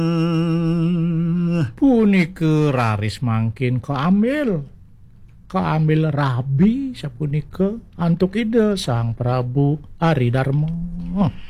Punike raris mangkin kaambil rabi sapunike antuk ide Sang Prabu Aridharma.